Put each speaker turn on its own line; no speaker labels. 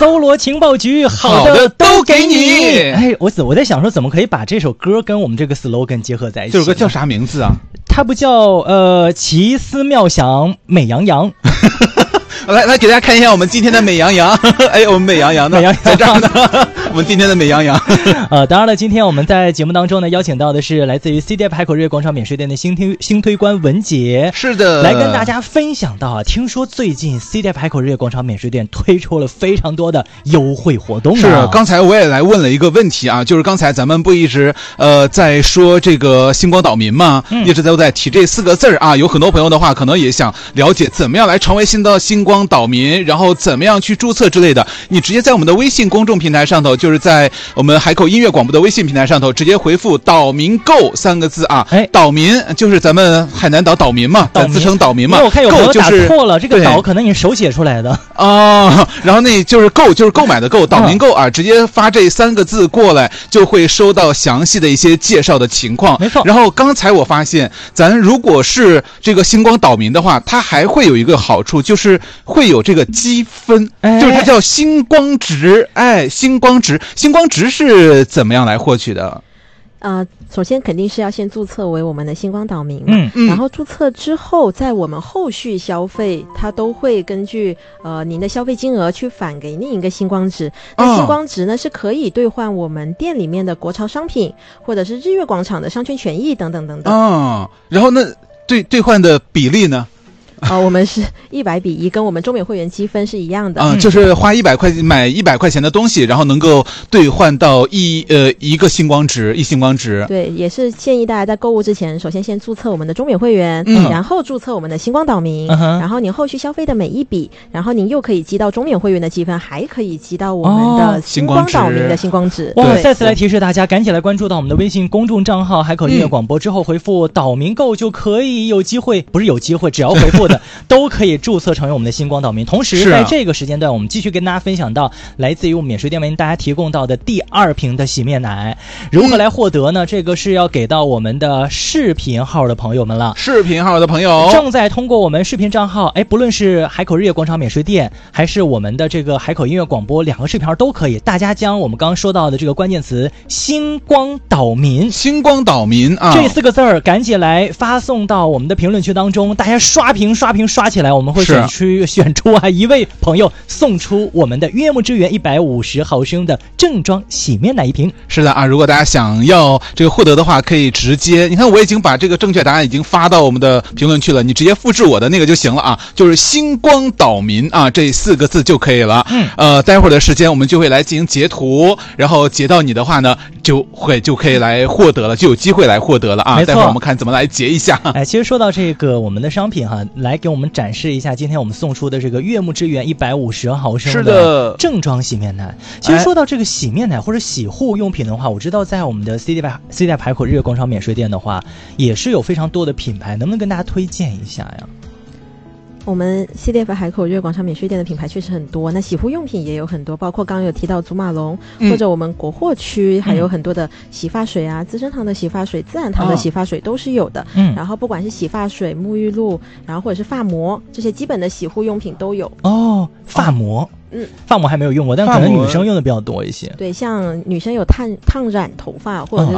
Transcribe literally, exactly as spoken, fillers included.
搜罗情报局，好的都给你。哎，我我在想说，怎么可以把这首歌跟我们这个 slogan 结合在一起？
这首歌叫啥名字啊？
它不叫呃奇思妙想美羊羊。
来来给大家看一下我们今天的美羊羊，哎，我们美羊羊呢？
美羊羊
在这儿呢。我们今天的美羊羊，
呃，当然了，今天我们在节目当中呢，邀请到的是来自于 C D F 海口日月广场免税店的新推新推官文杰，
是的，
来跟大家分享到啊，听说最近 C D F 海口日月广场免税店推出了非常多的优惠活动啊。
是，刚才我也来问了一个问题啊，就是刚才咱们不一直呃在说这个星光岛民嘛，嗯、一直都在提这四个字儿啊，有很多朋友的话可能也想了解怎么样来成为新的星光岛民，然后怎么样去注册之类的，你直接在我们的微信公众平台上头，就是在我们海口音乐广播的微信平台上头直接回复岛民购三个字啊，哎，岛民就是咱们海南岛岛民嘛，咱自称岛民嘛。
我看有朋友打错了，这个岛可能你手写出来的
啊，然后那就是购就是购买的购，岛民购啊，直接发这三个字过来就会收到详细的一些介绍的情况。
没错。
然后刚才我发现，咱如果是这个星光岛民的话，它还会有一个好处，就是会有这个积分，哎、就是它叫星光值，哎，星光值，星光值是怎么样来获取的？
呃，首先肯定是要先注册为我们的星光岛民嘛，
嗯
嗯，然后注册之后，在我们后续消费，它都会根据呃您的消费金额去返给另一个星光值。那星光值呢、哦、是可以兑换我们店里面的国潮商品，或者是日月广场的商圈权益等等等等。
哦，然后那兑兑换的比例呢？
哦，我们是一百比一，跟我们中免会员积分是一样的。
嗯，就是花一百块买一百块钱的东西，然后能够兑换到一呃一个星光值，一星光值。
对，也是建议大家在购物之前，首先先注册我们的中免会员，嗯，然后注册我们的星光岛民，嗯、然后您后续消费的每一笔，然后您又可以积到中免会员的积分，还可以积到我们的星光岛民的星光值。
哇、哦！再次来提示大家，赶紧来关注到我们的微信公众账号海口音乐广播，之后回复岛民购就可以有机会，不是有机会，只要回复的都可以注册成为我们的星光岛民。同时在这个时间段我们继续跟大家分享到来自于我们免税店为大家提供到的第二瓶的洗面奶，如何来获得呢？这个是要给到我们的视频号的朋友们了。
视频号的朋友
正在通过我们视频账号，哎，不论是海口日月广场免税店还是我们的这个海口音乐广播，两个视频号都可以，大家将我们刚刚说到的这个关键词星光岛民
星光岛民啊
这四个字儿赶紧来发送到我们的评论区当中，大家刷屏刷屏刷起来，我们会选出选出啊一位朋友送出我们的悦木之源一百五十毫升的正装洗面奶一瓶。
是的啊，如果大家想要这个获得的话，可以直接，你看我已经把这个正确答案已经发到我们的评论区了，你直接复制我的那个就行了啊，就是星光岛民啊这四个字就可以了。嗯，呃，待会儿的时间我们就会来进行截图，然后截到你的话呢，就会就可以来获得了，就有机会来获得了啊。
没错，
待会儿我们看怎么来截一下。
哎，其实说到这个我们的商品哈，来给我们展示一下今天我们送出的这个悦木之源一百五十毫升的正装洗面奶。其实说到这个洗面奶或者洗护用品的话，我知道在我们的 C D F C D F 海口日月广场免税店的话，也是有非常多的品牌，能不能跟大家推荐一下呀？
我们 C D F 海口日月广场免税店的品牌确实很多，那洗护用品也有很多，包括刚刚有提到祖马龙、嗯、或者我们国货区还有很多的洗发水啊，资生堂的洗发水、自然堂的洗发水都是有的。嗯，然后不管是洗发水、沐浴露，然后或者是发膜，这些基本的洗护用品都有。
哦，发膜。
嗯，
发膜还没有用过，但可能女生用的比较多一些。
对，像女生有烫烫染头发或者是